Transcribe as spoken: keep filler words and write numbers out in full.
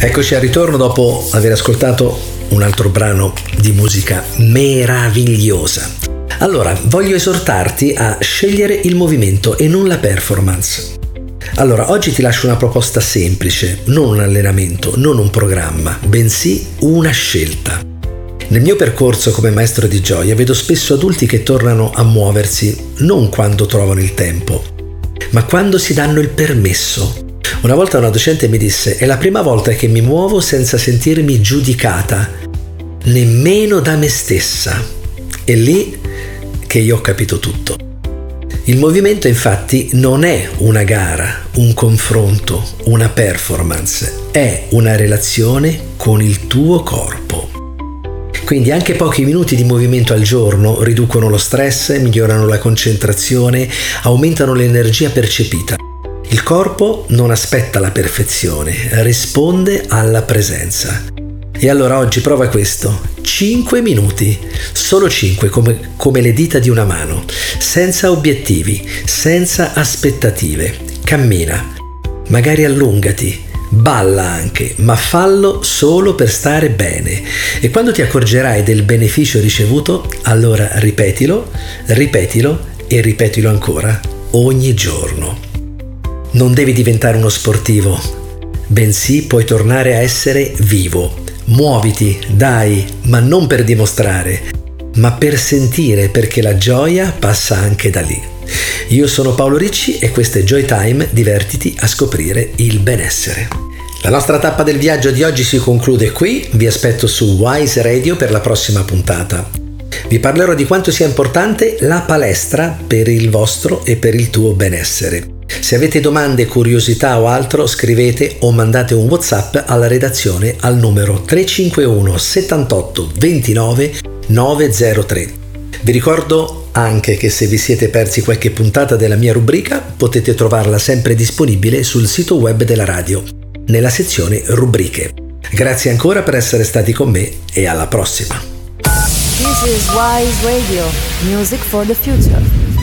Eccoci al ritorno dopo aver ascoltato un altro brano di musica meravigliosa. Allora, voglio esortarti a scegliere il movimento e non la performance. Allora, oggi ti lascio una proposta semplice, non un allenamento, non un programma, bensì una scelta. Nel mio percorso come maestro di gioia vedo spesso adulti che tornano a muoversi non quando trovano il tempo, ma quando si danno il permesso. Una volta una docente mi disse: è la prima volta che mi muovo senza sentirmi giudicata, nemmeno da me stessa. È lì che io ho capito tutto. Il movimento infatti non è una gara, un confronto, una performance, è una relazione con il tuo corpo. Quindi anche pochi minuti di movimento al giorno riducono lo stress, migliorano la concentrazione, aumentano l'energia percepita. Il corpo non aspetta la perfezione, risponde alla presenza. E allora oggi prova questo, cinque minuti, solo cinque come, come le dita di una mano, senza obiettivi, senza aspettative. Cammina, magari allungati, balla anche, ma fallo solo per stare bene. E quando ti accorgerai del beneficio ricevuto, allora ripetilo, ripetilo e ripetilo ancora, ogni giorno. Non devi diventare uno sportivo, bensì puoi tornare a essere vivo. Muoviti, dai, ma non per dimostrare, ma per sentire, perché la gioia passa anche da lì. Io sono Paolo Ricci e questo è Joy Time, divertiti a scoprire il benessere. La nostra tappa del viaggio di oggi si conclude qui, vi aspetto su Wise Radio per la prossima puntata. Vi parlerò di quanto sia importante la palestra per il vostro e per il tuo benessere. Se avete domande, curiosità o altro, scrivete o mandate un WhatsApp alla redazione al numero tre cinque uno settantotto ventinove novecentotre. Vi ricordo anche che se vi siete persi qualche puntata della mia rubrica, potete trovarla sempre disponibile sul sito web della radio, nella sezione rubriche. Grazie ancora per essere stati con me e alla prossima. This is Wise Radio, music for the future.